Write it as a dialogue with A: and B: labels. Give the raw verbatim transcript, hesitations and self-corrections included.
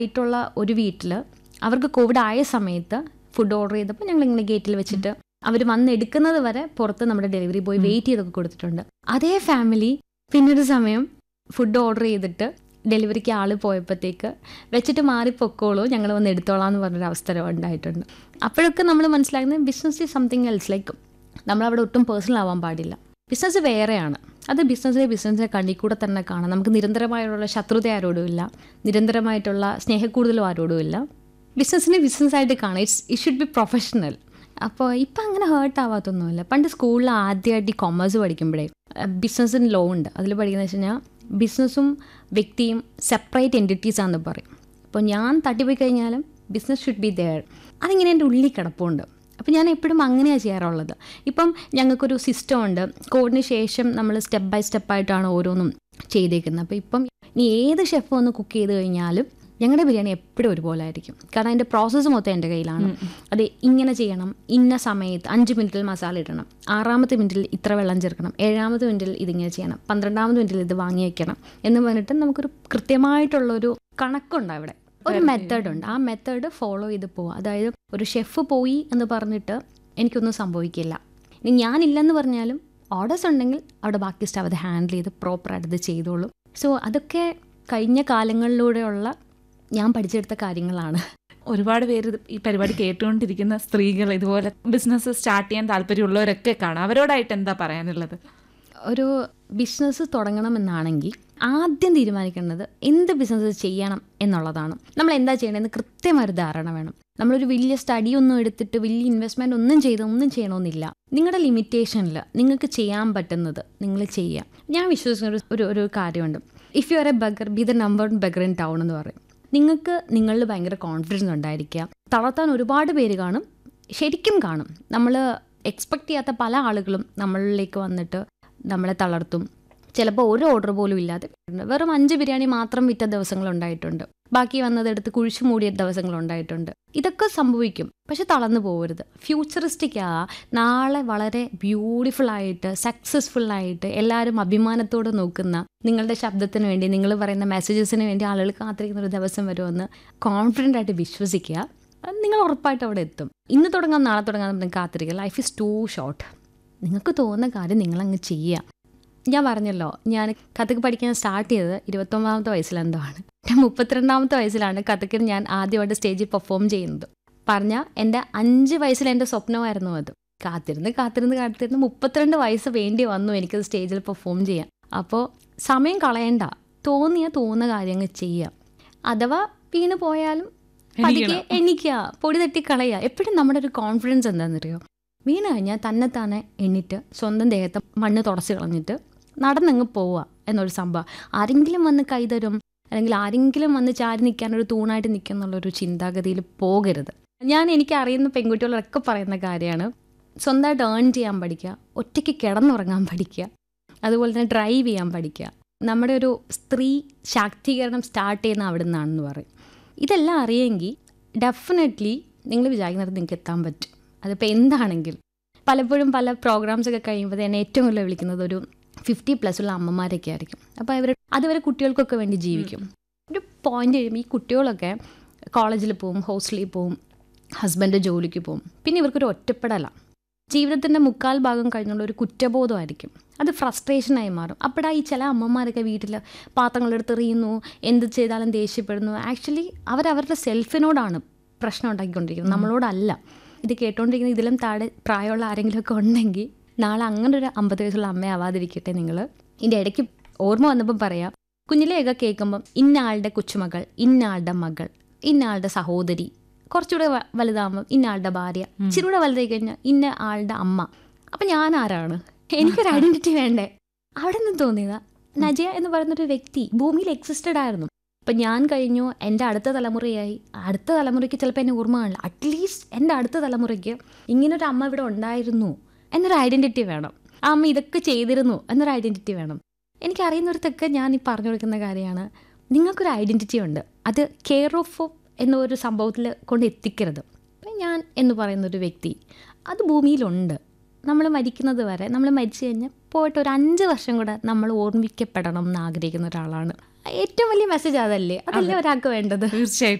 A: ആയിട്ടുള്ള ഒരു വീട്ടിൽ അവർക്ക് കോവിഡ് ആയ സമയത്ത് ഫുഡ് ഓർഡർ ചെയ്തപ്പോൾ ഞങ്ങൾ ഇങ്ങനെ ഗേറ്റിൽ വെച്ചിട്ട് അവർ വന്ന് എടുക്കുന്നത് വരെ പുറത്ത് നമ്മുടെ ഡെലിവറി ബോയ് വെയിറ്റ് ചെയ്തൊക്കെ കൊടുത്തിട്ടുണ്ട്. അതേ ഫാമിലി പിന്നൊരു സമയം ഫുഡ് ഓർഡർ ചെയ്തിട്ട് ഡെലിവറിക്ക് ആൾ പോയപ്പോഴത്തേക്ക് വെച്ചിട്ട് മാറി പൊക്കോളൂ, ഞങ്ങൾ വന്ന് എടുത്തോളാം എന്ന് പറഞ്ഞൊരു അവസരം ഉണ്ടായിട്ടുണ്ട്. അപ്പോഴൊക്കെ നമ്മൾ മനസ്സിലാക്കുന്നത് business is something else. Like നമ്മളവിടെ ഒട്ടും പേഴ്സണൽ ആവാൻ പാടില്ല. ബിസിനസ് വേറെയാണ്. അത് ബിസിനസ്സിലെ ബിസിനസ്സിനെ കണ്ണിൽ കൂടെ തന്നെ കാണാം. നമുക്ക് നിരന്തരമായിട്ടുള്ള ശത്രുത ആരോടും ഇല്ല, നിരന്തരമായിട്ടുള്ള സ്നേഹക്കൂടുതലും ആരോടും ഇല്ല. ബിസിനസ്സിനെ ബിസിനസ്സായിട്ട് കാണാം. It's it should be professional. അപ്പോൾ ഇപ്പം അങ്ങനെ ഹേർട്ട് ആവാത്തൊന്നുമില്ല. പണ്ട് സ്കൂളിൽ ആദ്യമായിട്ട് ഈ കൊമേഴ്സ് പഠിക്കുമ്പോഴേ ബിസിനസ്സിന് ലോ ഉണ്ട്. അതിൽ പഠിക്കുന്നത് വെച്ച് കഴിഞ്ഞാൽ ബിസിനസ്സും വ്യക്തിയും സെപ്പറേറ്റ് എൻറ്റിറ്റീസാണെന്ന് പറയും. അപ്പോൾ ഞാൻ തട്ടിപ്പോയി കഴിഞ്ഞാലും ബിസിനസ് ഷുഡ് ബി ദെയർ. അതിങ്ങനെ എൻ്റെ ഉള്ളിൽ കിടപ്പുണ്ട്. അപ്പോൾ ഞാൻ എപ്പോഴും അങ്ങനെയാണ് ചെയ്യാറുള്ളത്. ഇപ്പം ഞങ്ങൾക്കൊരു സിസ്റ്റം ഉണ്ട്. കോവിഡിന് ശേഷം നമ്മൾ സ്റ്റെപ്പ് ബൈ സ്റ്റെപ്പായിട്ടാണ് ഓരോന്നും ചെയ്തേക്കുന്നത്. അപ്പോൾ ഇപ്പം ഇനി ഏത് ഷെഫ് വന്ന് കുക്ക് ചെയ്ത് കഴിഞ്ഞാലും ഞങ്ങളുടെ ബിരിയാണി എപ്പോഴും ഒരുപോലെ ആയിരിക്കും. കാരണം അതിൻ്റെ പ്രോസസ്സ് മൊത്തം എൻ്റെ കയ്യിലാണ്. അത് ഇങ്ങനെ ചെയ്യണം, ഇന്ന സമയത്ത് അഞ്ച് മിനിറ്റിൽ മസാല ഇടണം, ആറാമത്തെ മിനിറ്റിൽ ഇത്ര വെള്ളം ചേർക്കണം, ഏഴാമത്തെ മിനിറ്റിൽ ഇതിങ്ങനെ ചെയ്യണം, പന്ത്രണ്ടാമത്തെ മിനിറ്റിൽ ഇത് വാങ്ങി വയ്ക്കണം എന്ന് പറഞ്ഞിട്ട് നമുക്കൊരു കൃത്യമായിട്ടുള്ളൊരു കണക്കുണ്ട്. അവിടെ ഒരു മെത്തേഡുണ്ട്. ആ മെത്തേഡ് ഫോളോ ചെയ്ത് പോവുക. അതായത് ഒരു ഷെഫ് പോയി എന്ന് പറഞ്ഞിട്ട് എനിക്കൊന്നും സംഭവിക്കില്ല. ഇനി ഞാനില്ലെന്ന് പറഞ്ഞാലും ഓർഡേഴ്സ് ഉണ്ടെങ്കിൽ അവിടെ ബാക്കി സ്റ്റാഫ് അത് ഹാൻഡിൽ ചെയ്ത് പ്രോപ്പറായിട്ട് ഇത് ചെയ്തോളും. സോ അതൊക്കെ കഴിഞ്ഞ കാലങ്ങളിലൂടെയുള്ള ഞാൻ പഠിച്ചെടുത്ത കാര്യങ്ങളാണ്.
B: ഒരുപാട് പേര് ഈ പരിപാടി കേട്ടുകൊണ്ടിരിക്കുന്ന സ്ത്രീകൾ ഇതുപോലെ ബിസിനസ് സ്റ്റാർട്ട് ചെയ്യാൻ താല്പര്യമുള്ളവരൊക്കെ കാണാം. അവരോടായിട്ട് എന്താ പറയാനുള്ളത്?
A: ഒരു ബിസിനസ് തുടങ്ങണമെന്നാണെങ്കിൽ ആദ്യം തീരുമാനിക്കേണ്ടത് എന്ത് ബിസിനസ് ചെയ്യണം എന്നുള്ളതാണ്. നമ്മൾ എന്താ ചെയ്യണമെന്ന് കൃത്യമായൊരു ധാരണ വേണം. നമ്മളൊരു വലിയ സ്റ്റഡി ഒന്നും എടുത്തിട്ട് വലിയ ഇൻവെസ്റ്റ്മെൻറ്റ് ഒന്നും ചെയ്ത് ഒന്നും ചെയ്യണമെന്നില്ല. നിങ്ങളുടെ ലിമിറ്റേഷനിൽ നിങ്ങൾക്ക് ചെയ്യാൻ പറ്റുന്നത് നിങ്ങൾ ചെയ്യുക. ഞാൻ വിശ്വസിക്കുന്ന ഒരു ഒരു കാര്യമുണ്ട്. If you are A bugger B the number one bugger in town എന്ന് പറയും. നിങ്ങൾക്ക് നിങ്ങളിൽ ഭയങ്കര കോൺഫിഡൻസ് ഉണ്ടായിരിക്കുക. തളർത്താൻ ഒരുപാട് പേര് കാണും, ശരിക്കും കാണും. നമ്മൾ എക്സ്പെക്റ്റ് ചെയ്യാത്ത പല ആളുകളും നമ്മളിലേക്ക് വന്നിട്ട് നമ്മളെ തളർത്തും. ചിലപ്പോൾ ഒരു ഓർഡർ പോലും ഇല്ലാതെ വെറും അഞ്ച് ബിരിയാണി മാത്രം വിറ്റ ദിവസങ്ങളുണ്ടായിട്ടുണ്ട്. ബാക്കി വന്നതെടുത്ത് കുഴിച്ചു മൂടിയ ദിവസങ്ങളുണ്ടായിട്ടുണ്ട്. ഇതൊക്കെ സംഭവിക്കും. പക്ഷെ തളർന്നു പോകരുത്. ഫ്യൂച്ചറിസ്റ്റിക് ആ നാളെ വളരെ ബ്യൂട്ടിഫുള്ളായിട്ട് സക്സസ്ഫുള്ളായിട്ട് എല്ലാവരും അഭിമാനത്തോടെ നോക്കുന്ന നിങ്ങളുടെ ശബ്ദത്തിന് വേണ്ടി, നിങ്ങൾ പറയുന്ന മെസ്സേജസിന് വേണ്ടി ആളുകൾ കാത്തിരിക്കുന്ന ഒരു ദിവസം വരുമെന്ന് കോൺഫിഡൻ്റ് ആയിട്ട് വിശ്വസിക്കുക. നിങ്ങൾ ഉറപ്പായിട്ട് അവിടെ എത്തും. ഇന്ന് തുടങ്ങാം നാളെ തുടങ്ങാൻ നിങ്ങൾക്ക് കാത്തിരിക്കുക. Life is to short. നിങ്ങൾക്ക് തോന്നുന്ന കാര്യം നിങ്ങളങ്ങ് ചെയ്യുക. ഞാൻ പറഞ്ഞല്ലോ, ഞാൻ കഥക്ക് പഠിക്കാൻ സ്റ്റാർട്ട് ചെയ്തത് ഇരുപത്തൊമ്പതാമത്തെ വയസ്സിലെന്തോ ആണ്. ഞാൻ മുപ്പത്തിരണ്ടാമത്തെ വയസ്സിലാണ് കഥക്കിന് ഞാൻ ആദ്യമായിട്ട് സ്റ്റേജിൽ പെർഫോം ചെയ്യുന്നത്. പറഞ്ഞാൽ എൻ്റെ അഞ്ച് വയസ്സിൽ എൻ്റെ സ്വപ്നമായിരുന്നു അത്. കാത്തിരുന്ന് കാത്തിരുന്ന് കാത്തിരുന്ന് മുപ്പത്തിരണ്ട് വയസ്സ് വേണ്ടി വന്നു എനിക്കത് സ്റ്റേജിൽ പെർഫോം ചെയ്യാൻ. അപ്പോൾ സമയം കളയണ്ട, തോന്നിയ തോന്നുന്ന കാര്യങ്ങൾ ചെയ്യുക. അഥവാ വീണ് പോയാലും പതുക്കെ എണീക്കുക, പൊടി തട്ടി കളയുക. എപ്പോഴും നമ്മുടെ ഒരു കോൺഫിഡൻസ് എന്താണെന്നറിയോ, വീണ് കഴിഞ്ഞാൽ തന്നെ തന്നെ എണ്ണിട്ട് സ്വന്തം ദേഹത്തെ മണ്ണ് തുടച്ച് കളഞ്ഞിട്ട് നടന്നങ്ങ് പോവുക എന്നൊരു സംഭവം. ആരെങ്കിലും വന്ന് കൈതരും അല്ലെങ്കിൽ ആരെങ്കിലും വന്ന് ചാരി നിൽക്കാനൊരു തൂണായിട്ട് നിൽക്കുക എന്നുള്ളൊരു ചിന്താഗതിയിൽ പോകരുത്. ഞാൻ എനിക്ക് അറിയുന്ന പെൺകുട്ടികളൊക്കെ പറയുന്ന കാര്യമാണ്, സ്വന്തമായിട്ട് ഏൺ ചെയ്യാൻ പഠിക്കുക, ഒറ്റയ്ക്ക് കിടന്നുറങ്ങാൻ പഠിക്കുക, അതുപോലെ തന്നെ ഡ്രൈവ് ചെയ്യാൻ പഠിക്കുക. നമ്മുടെ ഒരു സ്ത്രീ ശാക്തീകരണം സ്റ്റാർട്ട് ചെയ്യുന്ന അവിടെ നിന്നാണെന്ന് പറയും. ഇതെല്ലാം അറിയെങ്കിൽ ഡെഫിനറ്റ്ലി നിങ്ങൾ വിചാരിക്കുന്നത് നിങ്ങൾക്ക് എത്താൻ പറ്റും. അതിപ്പോൾ എന്താണെങ്കിലും. പലപ്പോഴും പല പ്രോഗ്രാംസൊക്കെ കഴിയുമ്പോൾ എന്നെ ഏറ്റവും കൂടുതൽ വിളിക്കുന്നത് ഒരു ഫിഫ്റ്റി പ്ലസ് ഉള്ള അമ്മമാരൊക്കെ ആയിരിക്കും. അപ്പോൾ അവർ അതുവരെ കുട്ടികൾക്കൊക്കെ വേണ്ടി ജീവിക്കും. ഒരു പോയിന്റ് കഴിയുമ്പോൾ ഈ കുട്ടികളൊക്കെ കോളേജിൽ പോവും, ഹോസ്റ്റലിൽ പോവും, ഹസ്ബൻഡ് ജോലിക്ക് പോവും. പിന്നെ ഇവർക്കൊരു ഒറ്റപ്പെടലാണ്. ജീവിതത്തിൻ്റെ മുക്കാൽ ഭാഗം കഴിഞ്ഞുള്ള ഒരു കുറ്റബോധമായിരിക്കും. അത് ഫ്രസ്ട്രേഷനായി മാറും. അപ്പോഴാണ് ഈ ചില അമ്മമാരൊക്കെ വീട്ടിൽ പാത്രങ്ങളെടുത്ത് എറിയുന്നു, എന്ത് ചെയ്താലും ദേഷ്യപ്പെടുന്നു. ആക്ച്വലി അവരവരുടെ സെൽഫിനോടാണ് പ്രശ്നം ഉണ്ടാക്കിക്കൊണ്ടിരിക്കുന്നത്, നമ്മളോടല്ല. ഇത് കേട്ടോണ്ടിരിക്കുന്ന ഇതിലും താഴെ പ്രായമുള്ള ആരെങ്കിലുമൊക്കെ ഉണ്ടെങ്കിൽ നാളെ അങ്ങനെ ഒരു അമ്പത് വയസ്സുള്ള അമ്മയാവാതിരിക്കട്ടെ നിങ്ങൾ. ഇതിൻ്റെ ഇടയ്ക്ക് ഓർമ്മ വന്നപ്പം പറയാം, കുഞ്ഞിലെയൊക്കെ കേൾക്കുമ്പം ഇന്ന ആളുടെ കൊച്ചുമകൾ, ഇന്ന ആളുടെ മകൾ, ഇന്ന ആളുടെ സഹോദരി, കുറച്ചുകൂടെ വലുതാകുമ്പം ഇന്ന ആളുടെ ഭാര്യ, ഇച്ചിരൂടെ വലുതായി കഴിഞ്ഞാൽ ഇന്ന ആളുടെ അമ്മ. അപ്പം ഞാൻ ആരാണ്? എനിക്കൊരു ഐഡൻറ്റിറ്റി വേണ്ടേ? അവിടെ നിന്ന് തോന്നിയതാ നജിയ എന്ന് പറയുന്നൊരു വ്യക്തി ഭൂമിയിൽ എക്സിസ്റ്റഡ് ആയിരുന്നു. അപ്പം ഞാൻ കഴിഞ്ഞു, എൻ്റെ അടുത്ത തലമുറയായി. അടുത്ത തലമുറയ്ക്ക് ചിലപ്പോൾ എന്നെ ഓർമ്മ കാണില്ല. അറ്റ്ലീസ്റ്റ് എൻ്റെ അടുത്ത തലമുറയ്ക്ക് ഇങ്ങനൊരു അമ്മ ഇവിടെ ഉണ്ടായിരുന്നു എന്നൊരു ഐഡൻറ്റിറ്റി വേണം. ആ അമ്മ ഇതൊക്കെ ചെയ്തിരുന്നു എന്നൊരു ഐഡൻറ്റിറ്റി വേണം. എനിക്കറിയുന്നിടത്തൊക്കെ ഞാൻ ഈ പറഞ്ഞു കൊടുക്കുന്ന കാര്യമാണ്, നിങ്ങൾക്കൊരു ഐഡൻറ്റിറ്റി ഉണ്ട്. അത് കെയർ ഓഫ് എന്നൊരു സംഭവത്തിൽ കൊണ്ട് എത്തിക്കരുത്. അപ്പം ഞാൻ എന്ന് പറയുന്നൊരു വ്യക്തി അത് ഭൂമിയിലുണ്ട്. നമ്മൾ മരിക്കുന്നത് വരെ, നമ്മൾ മരിച്ചു കഴിഞ്ഞാൽ പോയിട്ട് ഒരു അഞ്ച് വർഷം കൂടെ നമ്മൾ ഓർമ്മിക്കപ്പെടണം എന്ന് ആഗ്രഹിക്കുന്ന ഒരാളാണ്. ഏറ്റവും വലിയ മെസ്സേജ് അതല്ലേ, അതല്ലേ ഒരാൾക്ക് വേണ്ടത്.
B: തീർച്ചയായിട്ടും